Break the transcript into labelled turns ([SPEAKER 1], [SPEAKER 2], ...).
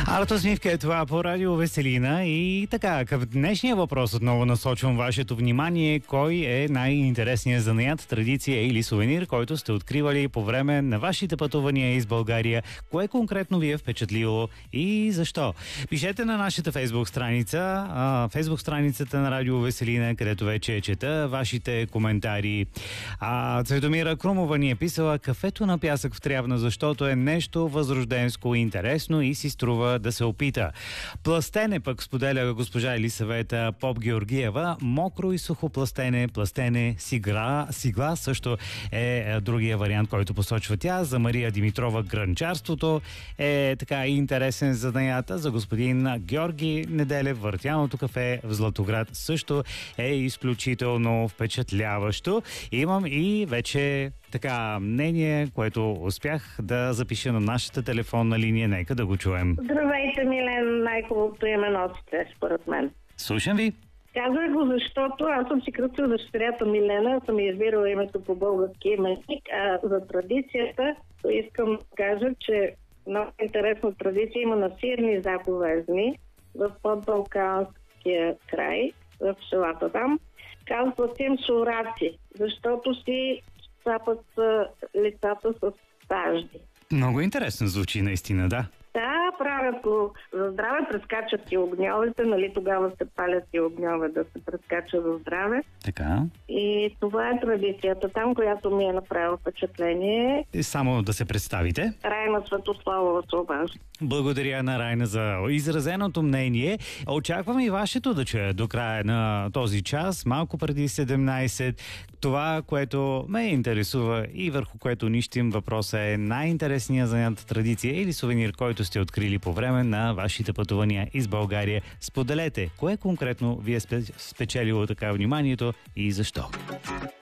[SPEAKER 1] Арто Смивка е това по радио Веселина и така, към днешния въпрос отново насочвам вашето внимание. Кой е най-интересният занаят, традиция или сувенир, който сте откривали по време на вашите пътувания из България? Кое конкретно ви е впечатлило и защо? Пишете на нашата фейсбук страница, фейсбук страницата на радио Веселина, където вече чета вашите коментари. Цветомира Крумова ни е писала: кафето на пясък в Трявна, защото е нещо възрожденско, интересно и си струва да се опита. Пластене пък споделя госпожа Елисавета Поп Георгиева. Мокро и сухо пластене, сигла също е другия вариант, който посочва тя. За Мария Димитрова гранчарството е така интересен занаята. За господин Георги Неделев въртяното кафе в Златоград също е изключително впечатляващо. Имам и вече така мнение, което успях да запиша на нашата телефонна линия. Нека да го чуем.
[SPEAKER 2] Здравейте, Милен, най-хубавото име носите, според мен.
[SPEAKER 1] Слушам ви.
[SPEAKER 2] Казах го, защото аз съм си кръстил дъщерята Милена, съм избирала името по български именник, а за традицията искам да кажа, че много интересна традиция има на сирни заповезни в подбалканския край, в селата там. Казват им сураци, защото си сапат лицата с стажди.
[SPEAKER 1] Много интересно звучи наистина, да.
[SPEAKER 2] Да, правят го за здраве, прескачат и огньовете, нали тогава се палят и огньове да се прескачат за здраве.
[SPEAKER 1] Така.
[SPEAKER 2] И това е традицията там, която ми е направила впечатление.
[SPEAKER 1] И само да се представите.
[SPEAKER 2] Райна Светославова се обажда.
[SPEAKER 1] Благодаря на Райна за изразеното мнение. Очаквам и вашето да чуя до края на този час, малко преди 17. Това, което ме интересува и върху което нищим въпроса е най-интересният занят традиция или сувенир, който сте открили по време на вашите пътувания из България. Споделете, кое конкретно ви е спечелило така вниманието и защо.